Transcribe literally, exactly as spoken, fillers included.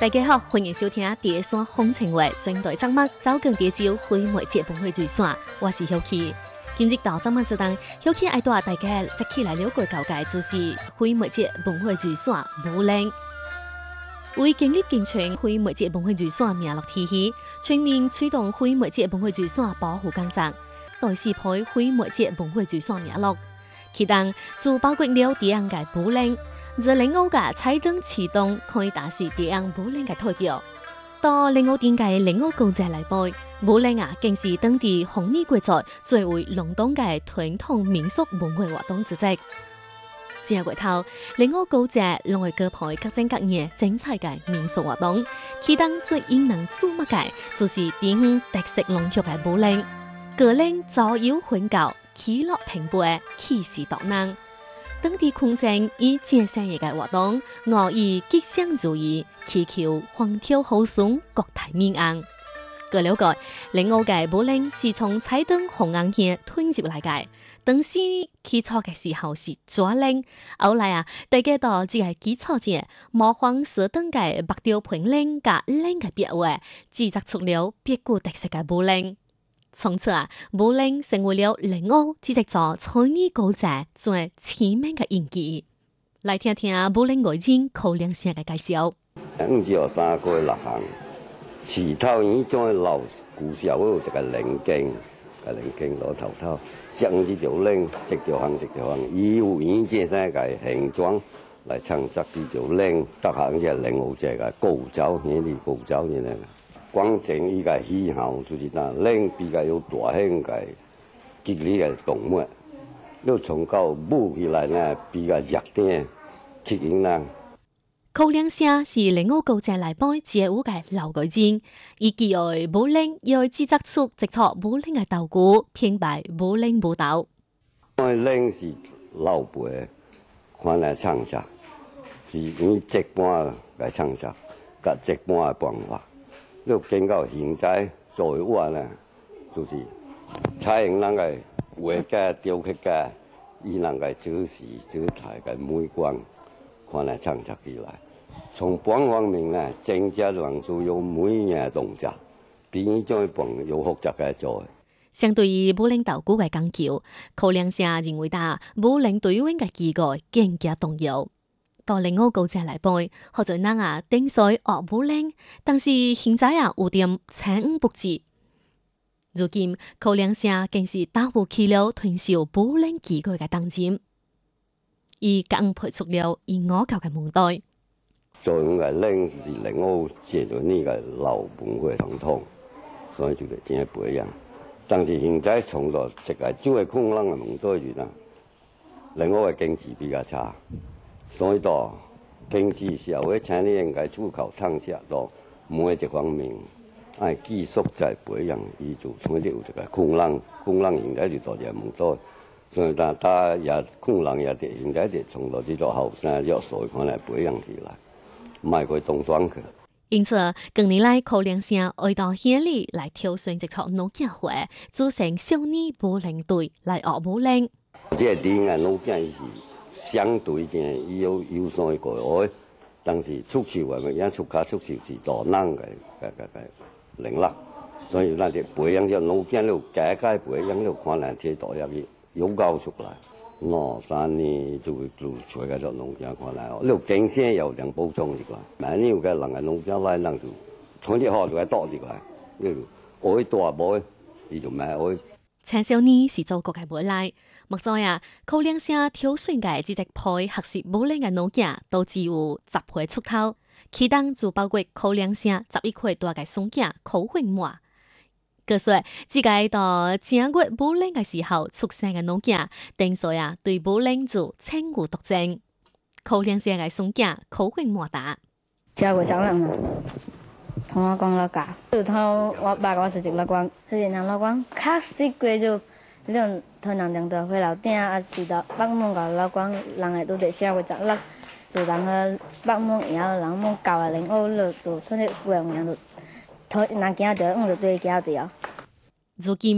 大家好，欢迎收听《第一线风情话》，专台张麦走进地州灰媒节本会最线，我是小琪。今日到张麦这档，小琪爱带大家一起来了解了解，就是灰媒节本会最线武陵。为建立健全灰媒节本会最线名录体系，全面推动灰媒节本会最线保护工作，代是配灰媒节本会最线名录。其中就包括了地方嘅武陵。在另外嘅彩燈啟動，可以達成地方武陵嘅代表。到另外點嘅另外高者嚟背，武陵啊，更是當地紅衣國在最為隆重嘅傳統民俗文化活動之一。正回頭，另外高者攏會舉辦各種各樣精彩嘅民俗活動，其中最引人注目嘅就是地方特色濃郁嘅武陵。個嶺早有混交，起落平背，氣勢蕩人。當地空政以健身業嘅活動，我以吉祥如意，祈求風調雨順，國泰民安。據了解，另外嘅武陵是從彩燈紅硬線吞入嚟嘅，當時起初嘅時候是左嶺，後來啊，大家到只係基礎者模仿所當嘅白雕盤嶺加嶺嘅別位，製作出了別具特色嘅武陵。從此啊，武陵成為了另外製作咗彩衣高者最知名嘅印記。來聽聽武陵外景口糧聲嘅介紹。 五只有三個六行，池頭已種老古時候有一個稜徑，個稜徑攞頭頭，即五只條嶺，一條行一條行，以有以這些個形狀來創作呢條嶺，得行嘅另外一個高洲，呢啲高洲呢咧。光整依個氣候就是嗱，嶺比較有大型嘅激烈嘅動物，要從到武起來呢比較熱點，吸引人。 口糧聲是另外高者來背街舞嘅老改進，以及為武陵要製作出直錯武陵嘅道具，品牌武陵舞蹈。 因為嶺是老輩看來創作，是以直般來創作，甲直般嘅辦法。要經過現在做嘅話呢，就是採用人嘅畫家、雕刻家，以人嘅指示、指態嘅美觀，看來創作起來。從本方面呢，增加人數有每樣動作，比呢種本有複雜嘅做。 相對於武陵道具嘅講究，口糧聲認為打武陵對灣嘅機構更加重要。到另外高者來背，或者人啊頂水學武陵，但是現在啊有點青黃不接。如今口糧聲更是大戶起了傳授武陵機構嘅當針，以更配出了以我教嘅門代。 做嘅嶺是另外借咗呢個老文化傳統，所以就係真係不一樣。但是現在從到直係只係空冷嘅門代住啦，另外嘅經濟比較差。所以到經濟社會請你應該出口探測到每一方面，係技術在不一樣，伊就從呢有一個空冷，空冷現在就到啲門多，所以但但也空冷也啲現在啲從到呢個後生約所可能不一樣起來，唔係佢東雙去。 因此，近年來口糧聲愛到縣裏來挑選一撮農業會，組成少年武陵隊來學武陵。 即係啲人農業是。相對正伊有有所個愛，但是出售話咪而家出價出售是大能嘅嘅嘅嘅能力，所以那啲培養咗農間了解解培養了可能替代入去有教出來，我三年就會做出嘅咗農間可能，了經濟有點補充啲個，萬一有嘅人嘅農間來人就從啲學就係多啲個，呢度愛多冇，伊就買愛。 青少年是祖國嘅未來，目前啊，口糧聲挑選嘅只隻配合適武陵嘅農業，都只有十批出頭，其中就包括口糧聲十一批大嘅松子口粉末。據說，只個到正月武陵嘅時候出生嘅農業，等於啊對武陵就稱有獨證。口糧聲嘅松子口粉末打。 正月走人啊！同我講老家，就同我爸講是隻老公，是人老公，確實過就呢種同人哋就會老頂，啊是到北門個老公，人係都得正月十六，就人個北門然後人門教啊零歐了，就同啲貴人就同人家就五就對家啲啊。 如今